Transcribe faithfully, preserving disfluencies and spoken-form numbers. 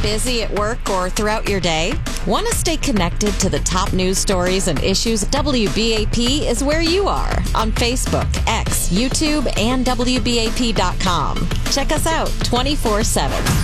Busy at work or throughout your day? Want to stay connected to the top news stories and issues? W B A P is where you are on Facebook, X, YouTube, and W B A P dot com. Check us out twenty-four seven.